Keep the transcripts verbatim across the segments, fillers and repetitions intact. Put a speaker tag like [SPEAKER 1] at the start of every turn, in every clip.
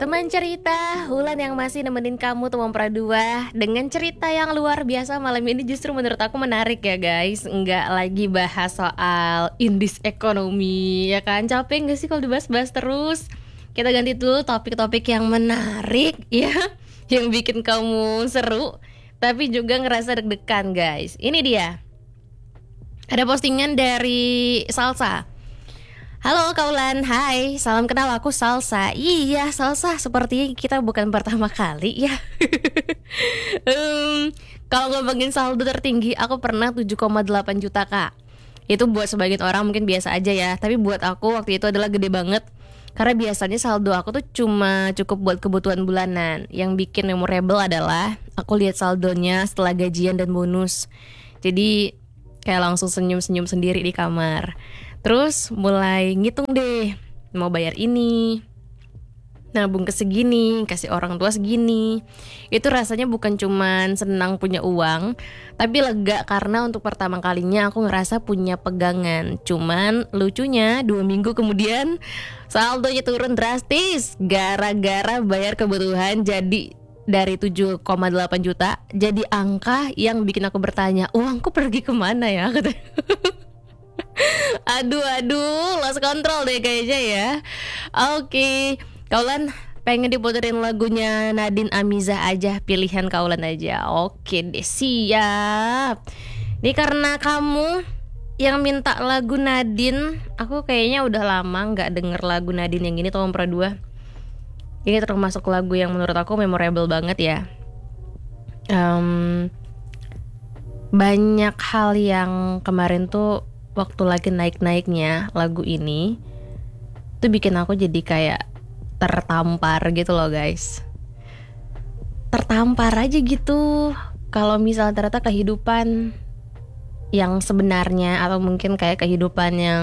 [SPEAKER 1] Teman cerita, Wulan yang masih nemenin kamu teman Pradua dengan cerita yang luar biasa malam ini justru menurut aku menarik ya guys. Enggak lagi bahas soal indis ekonomi ya kan. Capek gak sih kalau dibahas-bahas terus? Kita ganti dulu topik-topik yang menarik ya, yang bikin kamu seru tapi juga ngerasa deg-degan guys. Ini dia, ada postingan dari Salsa. Halo Kaulan, hai, salam kenal, aku Salsa. Iya Salsa, sepertinya kita bukan pertama kali ya. um, Kalau ngomongin saldo tertinggi, aku pernah tujuh koma delapan juta kak. Itu buat sebagian orang mungkin biasa aja ya, tapi buat aku waktu itu adalah gede banget. Karena biasanya saldo aku tuh cuma cukup buat kebutuhan bulanan. Yang bikin memorable adalah aku lihat saldonya setelah gajian dan bonus. Jadi kayak langsung senyum-senyum sendiri di kamar. Terus mulai ngitung deh, mau bayar ini, nabung ke segini, kasih orang tua segini. Itu rasanya bukan cuman senang punya uang, tapi lega karena untuk pertama kalinya aku ngerasa punya pegangan. Cuman lucunya dua minggu kemudian saldonya turun drastis gara-gara bayar kebutuhan. Jadi dari tujuh koma delapan juta jadi angka yang bikin aku bertanya, uangku pergi kemana ya? Aduh aduh, lost control deh kayaknya ya. Oke, Kaulan pengen diputerin lagunya Nadine Amizah aja, pilihan Kaulan aja. Oke deh, siap. Ini karena kamu yang minta lagu Nadine, aku kayaknya udah lama gak denger lagu Nadine yang ini, Tom Pradua. Ini termasuk lagu yang menurut aku memorable banget ya. um, Banyak hal yang kemarin tuh waktu lagi naik-naiknya lagu ini tuh bikin aku jadi kayak tertampar gitu loh guys. Tertampar aja gitu. Kalau misal ternyata kehidupan yang sebenarnya atau mungkin kayak kehidupan yang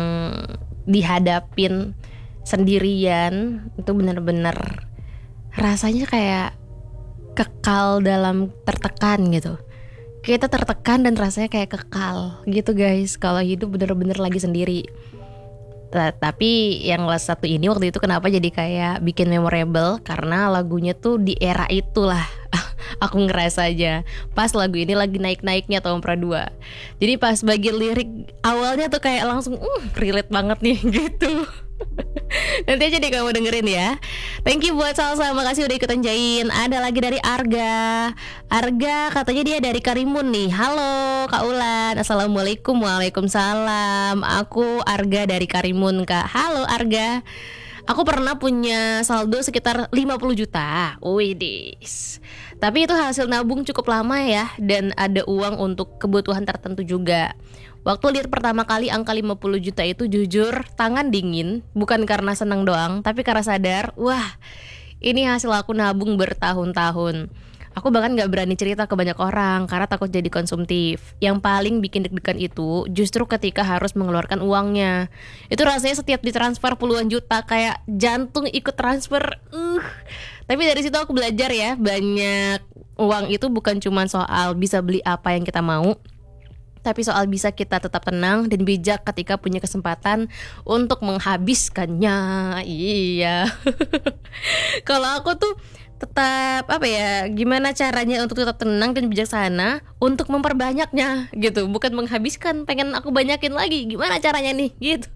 [SPEAKER 1] dihadapin sendirian itu benar-benar rasanya kayak kekal dalam tertekan gitu. Kita tertekan dan rasanya kayak kekal gitu guys kalau hidup bener-bener lagi sendiri. T- Tapi yang last satu ini waktu itu kenapa jadi kayak bikin memorable, karena lagunya tuh di era itulah. Aku ngerasa aja pas lagu ini lagi naik-naiknya Tom Pradua. Jadi pas bagian lirik awalnya tuh kayak langsung uh, relate banget nih gitu. Nanti aja deh kamu dengerin ya. Thank you buat Salsa, makasih udah ikutan join. Ada lagi dari Arga. Arga katanya dia dari Karimun nih. Halo Kak Ulan, assalamualaikum. Waalaikumsalam. Aku Arga dari Karimun kak. Halo Arga. Aku pernah punya saldo sekitar lima puluh juta. Widis. Tapi itu hasil nabung cukup lama ya. Dan ada uang untuk kebutuhan tertentu juga. Waktu lihat pertama kali angka lima puluh juta itu jujur tangan dingin. Bukan karena senang doang, tapi karena sadar, wah ini hasil aku nabung bertahun-tahun. Aku bahkan gak berani cerita ke banyak orang karena takut jadi konsumtif. Yang paling bikin deg-degan itu justru ketika harus mengeluarkan uangnya. Itu rasanya setiap ditransfer puluhan juta kayak jantung ikut transfer. uh. Tapi dari situ aku belajar ya, banyak uang itu bukan cuma soal bisa beli apa yang kita mau, tapi soal bisa kita tetap tenang dan bijak ketika punya kesempatan untuk menghabiskannya. Iya. Kalau aku tuh tetap apa ya, gimana caranya untuk tetap tenang dan bijaksana untuk memperbanyaknya gitu, bukan menghabiskan, pengen aku banyakin lagi, gimana caranya nih gitu.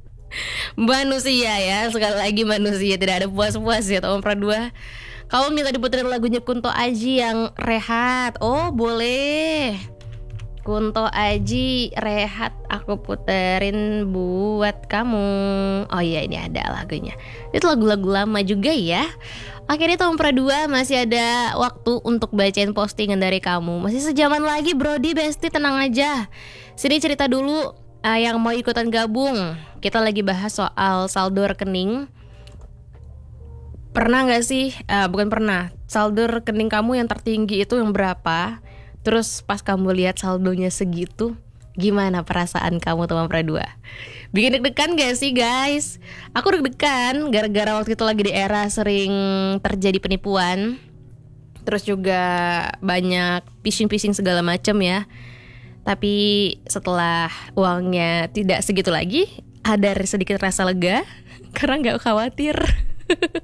[SPEAKER 1] Manusia ya, sekali lagi manusia, tidak ada puas-puas ya Tom Pradua. Kamu minta diputerin lagunya Kunto Aji yang Rehat. Oh boleh, Kunto Aji Rehat aku puterin buat kamu. Oh iya, ini ada lagunya. Itu lagu-lagu lama juga ya. Akhirnya Tom Pradua masih ada waktu untuk bacain postingan dari kamu. Masih sejaman lagi Brody Besti, tenang aja. Sini cerita dulu uh, yang mau ikutan gabung. Kita lagi bahas soal saldo rekening. Pernah gak sih, uh, bukan pernah, saldo rekening kamu yang tertinggi itu yang berapa? Terus pas kamu lihat saldonya segitu, gimana perasaan kamu teman Pradua? Bikin deg-degan gak sih guys? Aku deg-degan gara-gara waktu itu lagi di era sering terjadi penipuan. Terus juga banyak phishing-phishing segala macam ya. Tapi setelah uangnya tidak segitu lagi, ada sedikit rasa lega karena gak khawatir.